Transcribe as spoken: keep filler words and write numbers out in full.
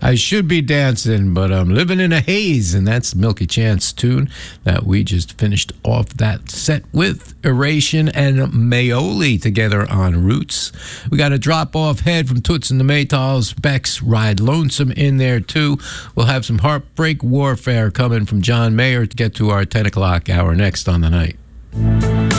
I should be dancing, but I'm living in a haze, and that's Milky Chance tune that we just finished off that set with. Eration and Mayoli together on Roots. We got a drop-off head from Toots and the Maytals, Beck's Ride Lonesome in there too. We'll have some Heartbreak Warfare coming from John Mayer to get to our ten o'clock hour next on the night.